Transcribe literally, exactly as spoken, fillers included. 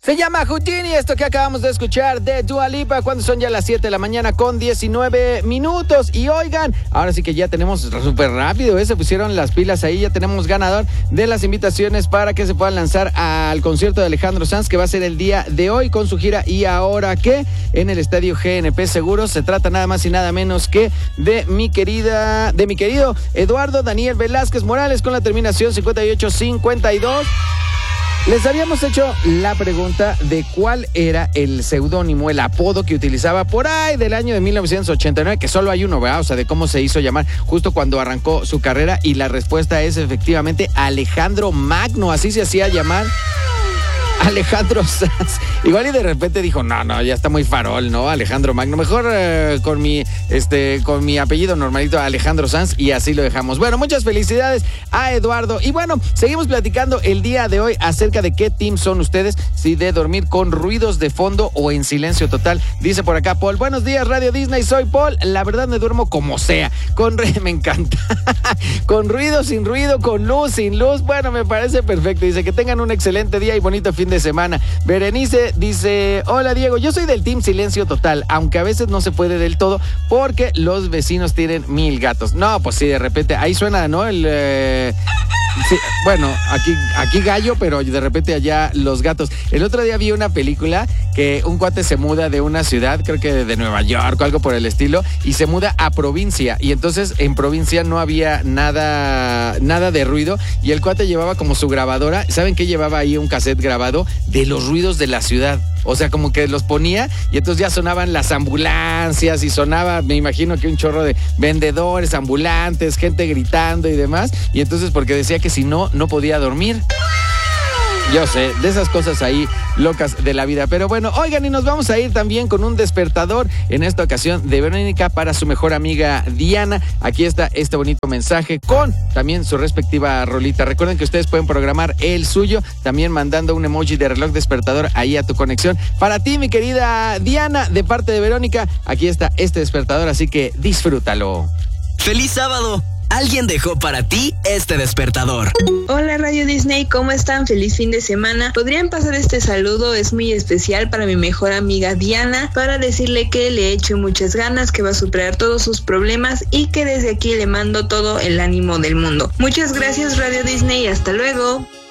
Se llama Houdini, esto que acabamos de escuchar de Dua Lipa, cuando son ya las siete de la mañana con diecinueve minutos. Y oigan, ahora sí que ya tenemos súper rápido, ¿eh? Se pusieron las pilas ahí, ya tenemos ganador de las invitaciones para que se puedan lanzar al concierto de Alejandro Sanz, que va a ser el día de hoy con su gira ¿Y ahora qué? En el estadio G N P Seguros. Se trata nada más y nada menos que de mi querida, de mi querido Eduardo Daniel Velázquez Morales, con la terminación cincuenta y ocho cincuenta y dos. Les habíamos hecho la pregunta de cuál era el seudónimo, el apodo que utilizaba por ahí del año de mil novecientos ochenta y nueve, que solo hay uno, ¿verdad? O sea, de cómo se hizo llamar justo cuando arrancó su carrera, y la respuesta es efectivamente Alejandro Magno, así se hacía llamar Alejandro Sanz. Igual y de repente dijo, no, no, ya está muy farol, ¿no? Alejandro Magno, mejor eh, con mi este con mi apellido normalito, Alejandro Sanz, y así lo dejamos. Bueno, muchas felicidades a Eduardo. Y bueno, seguimos platicando el día de hoy acerca de qué team son ustedes, si de dormir con ruidos de fondo o en silencio total. Dice por acá Paul, buenos días Radio Disney, soy Paul. La verdad me duermo como sea, con re... me encanta. Con ruido, sin ruido, con luz, sin luz. Bueno, me parece perfecto. Dice que tengan un excelente día y bonito fin de semana. Berenice dice, hola Diego, yo soy del team silencio total, aunque a veces no se puede del todo porque los vecinos tienen mil gatos. No, pues sí, de repente, ahí suena, ¿no? El... Eh... Sí, bueno, aquí, aquí gallo, pero de repente allá los gatos. El otro día vi una película que un cuate se muda de una ciudad, creo que de Nueva York o algo por el estilo, y se muda a provincia. Y entonces en provincia no había nada, nada de ruido, y el cuate llevaba como su grabadora. ¿Saben qué llevaba ahí? Un cassette grabado de los ruidos de la ciudad. O sea, como que los ponía y entonces ya sonaban las ambulancias y sonaba, me imagino que un chorro de vendedores, ambulantes, gente gritando y demás. Y entonces porque decía que si no, no podía dormir. Yo sé, de esas cosas ahí locas de la vida. Pero bueno, oigan, y nos vamos a ir también con un despertador, en esta ocasión de Verónica para su mejor amiga Diana. Aquí está este bonito mensaje con también su respectiva rolita. Recuerden que ustedes pueden programar el suyo, también mandando un emoji de reloj despertador ahí a tu conexión. Para ti, mi querida Diana, de parte de Verónica, aquí está este despertador, así que disfrútalo. ¡Feliz sábado! Alguien dejó para ti este despertador. Hola Radio Disney, ¿cómo están? Feliz fin de semana. ¿Podrían pasar este saludo? Es muy especial para mi mejor amiga Diana, para decirle que le echo muchas ganas, que va a superar todos sus problemas y que desde aquí le mando todo el ánimo del mundo. Muchas gracias Radio Disney, hasta luego.